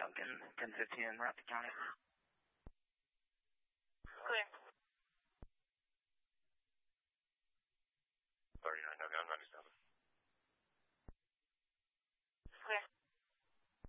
1015 in Rapid County. Clear. 39 Heavy on 97. Clear.